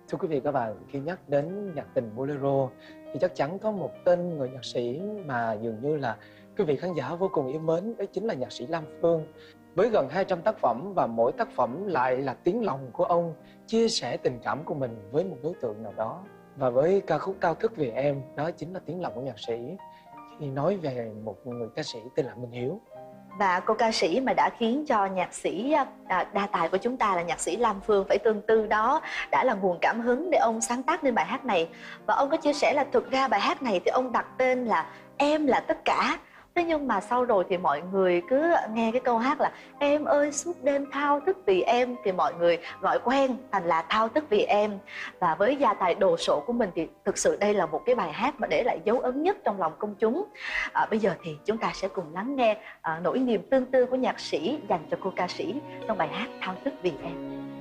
Thưa quý vị các bạn, khi nhắc đến nhạc tình Bolero thì chắc chắn có một tên người nhạc sĩ mà dường như là quý vị khán giả vô cùng yêu mến, đó chính là nhạc sĩ Lam Phương. Với gần 200 tác phẩm và mỗi tác phẩm lại là tiếng lòng của ông chia sẻ tình cảm của mình với một đối tượng nào đó. Và với ca khúc Thao Thức Vì Em, đó chính là tiếng lòng của nhạc sĩ khi nói về một người ca sĩ tên là Minh Hiếu. Và cô ca sĩ mà đã khiến cho nhạc sĩ đa tài của chúng ta là nhạc sĩ Lam Phương phải tương tư đó đã là nguồn cảm hứng để ông sáng tác nên bài hát này. Và ông có chia sẻ là thực ra bài hát này thì ông đặt tên là Em Là Tất Cả. Thế nhưng mà sau rồi thì mọi người cứ nghe cái câu hát là Em ơi suốt đêm thao thức vì em, thì mọi người gọi quen thành là Thao Thức Vì Em. Và với gia tài đồ sộ của mình thì thực sự đây là một cái bài hát mà để lại dấu ấn nhất trong lòng công chúng. Bây giờ thì chúng ta sẽ cùng lắng nghe nỗi niềm tương tư của nhạc sĩ dành cho cô ca sĩ trong bài hát Thao Thức Vì Em.